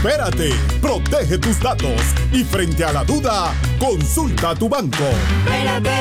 Espérate, protege tus datos y frente a la duda, consulta a tu banco. Espérate.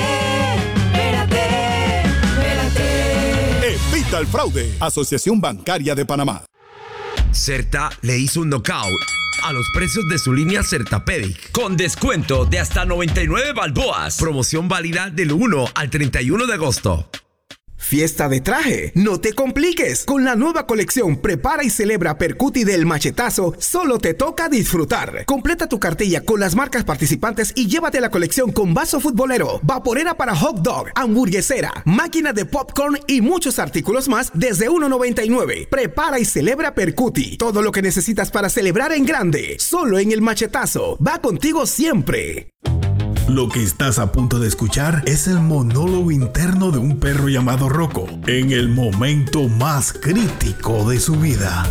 Evita el fraude. Asociación Bancaria de Panamá. Certa le hizo un knockout a los precios de su línea Certapedic con descuento de hasta 99 balboas. Promoción válida del 1 al 31 de agosto. Fiesta de traje, no te compliques. Con la nueva colección Prepara y Celebra Percuti del Machetazo, solo te toca disfrutar. Completa tu cartilla con las marcas participantes y llévate la colección con vaso futbolero, vaporera para hot dog, hamburguesera, máquina de popcorn y muchos artículos más desde $1.99. Prepara y Celebra Percuti, todo lo que necesitas para celebrar en grande, solo en el Machetazo. Va contigo siempre. Lo que estás a punto de escuchar es el monólogo interno de un perro llamado Rocco en el momento más crítico de su vida.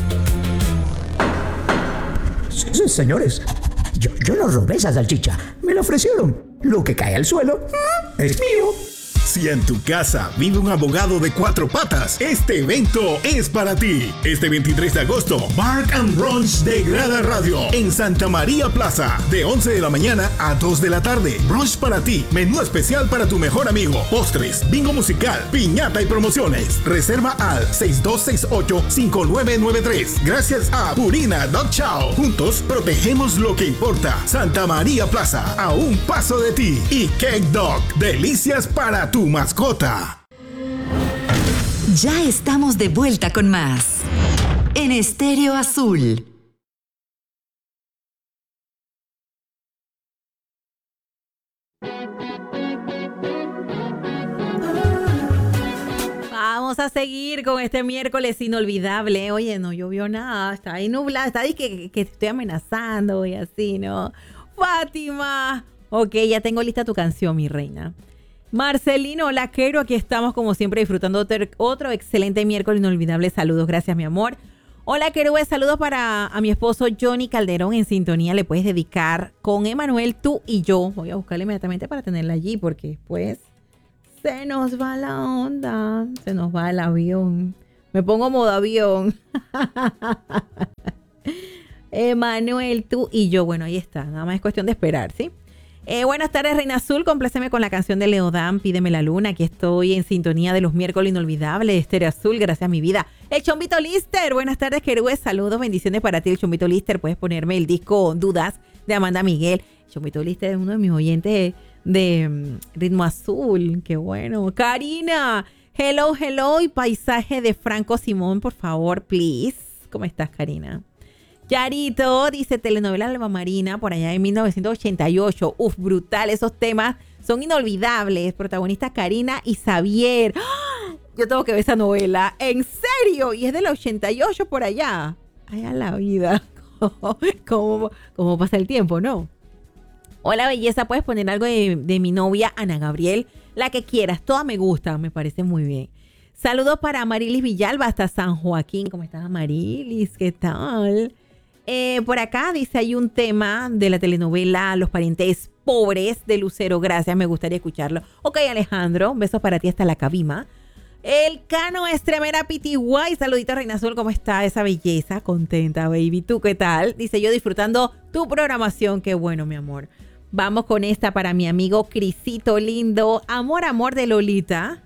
Sí, señores, yo no robé esa salchicha. Me la ofrecieron. Lo que cae al suelo es mío. Si en tu casa vive un abogado de 4 patas, este evento es para ti. Este 23 de agosto, Bark and Brunch de Grada Radio en Santa María Plaza, de 11 de la mañana a 2 de la tarde. Brunch para ti, menú especial para tu mejor amigo, postres, bingo musical, piñata y promociones. Reserva al 6268-5993. Gracias a Purina Dog Chow. Juntos protegemos lo que importa. Santa María Plaza, a un paso de ti. Y Cake Dog, delicias para tu mascota. Ya estamos de vuelta con más en Estéreo Azul. Vamos a seguir con este miércoles inolvidable. Oye, no llovió nada, está ahí nublado, está ahí que te estoy amenazando y así, ¿no? Fátima. Ok, ya tengo lista tu canción, mi reina. Marcelino, hola, Quero, aquí estamos como siempre disfrutando otro excelente miércoles inolvidable. Saludos, gracias, mi amor. Hola, Quero, saludos para a mi esposo Johnny Calderón en sintonía. Le puedes dedicar con Emanuel, tú y yo. Voy a buscarle inmediatamente para tenerla allí porque después se nos va la onda, se nos va el avión. Me pongo modo avión. Emanuel, tú y yo. Bueno, ahí está. Nada más es cuestión de esperar, ¿sí? Buenas tardes, Reina Azul. Compláceme con la canción de Leodán, Pídeme la Luna. Aquí estoy en sintonía de los miércoles inolvidables. Estéreo Azul, gracias, mi vida. El Chombito Lister. Buenas tardes, Querúes. Saludos, bendiciones para ti, el Chombito Lister. Puedes ponerme el disco Dudas de Amanda Miguel. El Chombito Lister es uno de mis oyentes de Ritmo Azul. Qué bueno. Karina. Hello, hello. Y paisaje de Franco Simón, por favor, please. ¿Cómo estás, Karina? Yarito dice telenovela Alba Marina por allá en 1988. Uf, brutal. Esos temas son inolvidables. Protagonistas Karina y Xavier. ¡Ah! Yo tengo que ver esa novela. ¿En serio? Y es del 88 por allá. Ay, a la vida. ¿Cómo pasa el tiempo, no? Hola, belleza. ¿Puedes poner algo de mi novia Ana Gabriel? La que quieras. Todas me gustan. Me parece muy bien. Saludos para Amarilis Villalba hasta San Joaquín. ¿Cómo estás, Amarilis? ¿Qué tal? Por acá dice, hay un tema de la telenovela Los Parientes Pobres de Lucero. Gracias, me gustaría escucharlo. Ok, Alejandro, besos para ti hasta la Cabima. El Cano Estremera Pitiguay. Saludito, Reina Azul, ¿cómo está esa belleza? Contenta, baby. ¿Tú qué tal? Dice, yo disfrutando tu programación. Qué bueno, mi amor. Vamos con esta para mi amigo Crisito lindo. Amor, amor de Lolita.